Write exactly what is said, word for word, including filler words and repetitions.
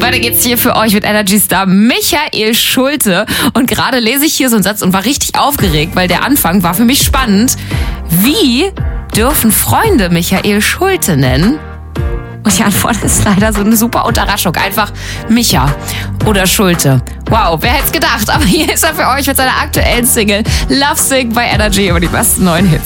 weiter geht's hier für euch mit Energy Star Michael Schulte. Und gerade lese ich hier so einen Satz und war richtig aufgeregt, weil der Anfang war für mich spannend. Wie dürfen Freunde Michael Schulte nennen? Und die Antwort ist leider so eine super Unterraschung. Einfach Micha oder Schulte. Wow, wer hätte es gedacht? Aber hier ist er für euch mit seiner aktuellen Single Love Sick bei Energy über die besten neuen Hits.